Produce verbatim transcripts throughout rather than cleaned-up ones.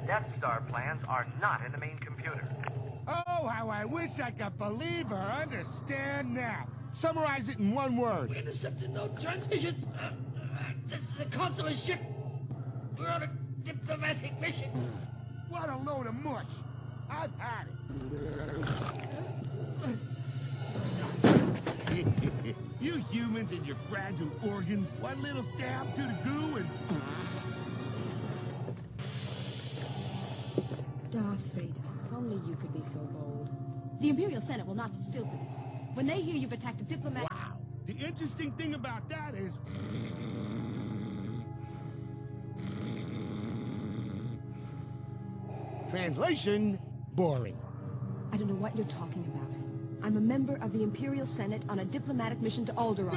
Death Star plans are not in the main computer. Oh, how I wish I could believe or understand now. Summarize it in one word. We intercepted no transmissions. Uh, uh, this is a consular ship. We're on a diplomatic mission. What a load of mush. I've had it. You humans and your fragile organs. One little stab to the goo and... Darth Vader, only you could be so bold. The Imperial Senate will not sit still for this. When they hear you've attacked a diplomat... Wow. The interesting thing about that is... Translation, boring. I don't know what you're talking about. I'm a member of the Imperial Senate on a diplomatic mission to Alderaan.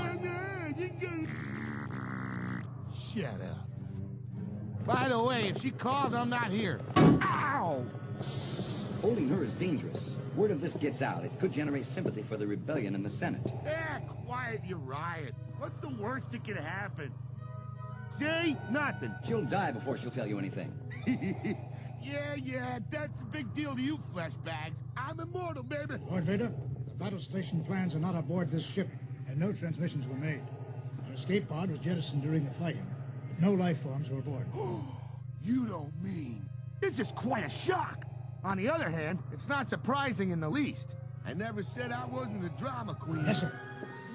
Shut up. By the way, if she calls, I'm not here. Ow! Holding her is dangerous. Word of this gets out, it could generate sympathy for the rebellion in the Senate. Eh, quiet your riot. What's the worst that could happen? See? Nothing. She'll die before she'll tell you anything. Yeah, yeah, that's a big deal to you, flesh bags. I'm immortal, baby. Lord Vader, the battle station plans are not aboard this ship, and no transmissions were made. Our escape pod was jettisoned during the fighting, but no life forms were aboard. You don't mean... This is quite a shock. On the other hand, it's not surprising in the least. I never said I wasn't a drama queen. Yes, sir.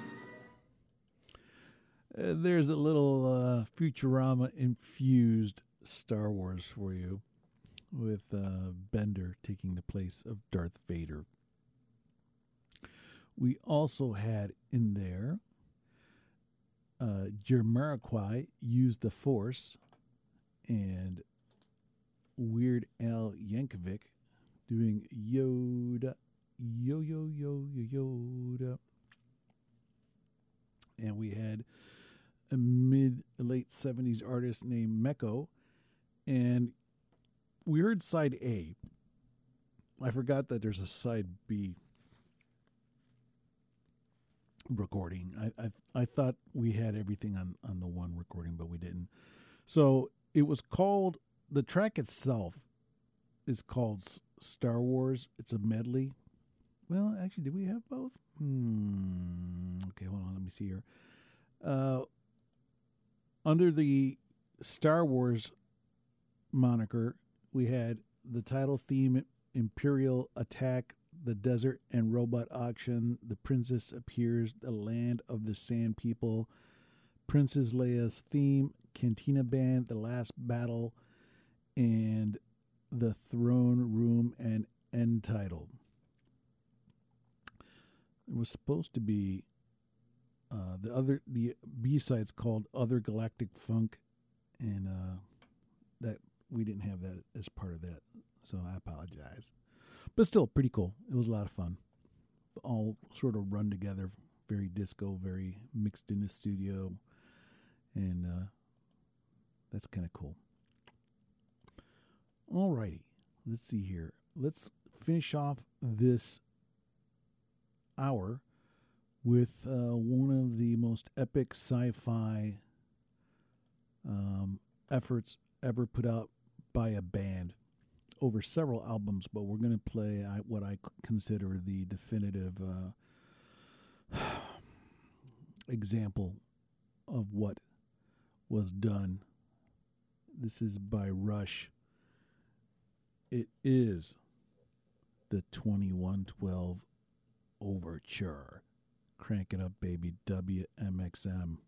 Uh, there's a little uh, Futurama-infused Star Wars for you, with uh, Bender taking the place of Darth Vader. We also had in there uh, Jamiroquai Use the Force, and Weird Al Yankovic doing Yoda, Yo Yo Yo Yo Yoda. And we had a mid-late seventies artist named Meko, and we heard side A. I forgot that there's a side B recording. I I, I thought we had everything on, on the one recording, but we didn't. So it was called, the track itself is called Star Wars. It's a medley. Well, actually, did we have both? Hmm. Okay, hold on. Let me see here. Uh, under the Star Wars moniker, we had the title theme, Imperial Attack, the Desert and Robot Auction, The Princess Appears, The Land of the Sand People, Princess Leia's Theme, Cantina Band, The Last Battle, and The Throne Room and End Title. It was supposed to be uh, the other the B-side's called Other Galactic Funk, and uh, that we didn't have that as part of that, so I apologize. But still, pretty cool. It was a lot of fun. All sort of run together, very disco, very mixed in the studio, and uh, that's kind of cool. All righty, let's see here. Let's finish off this hour with uh, one of the most epic sci-fi um, efforts ever put out by a band over several albums, but we're going to play I, what I consider the definitive uh, example of what was done. This is by Rush. It is the twenty-one twelve Overture. Crank it up, baby. W M X M.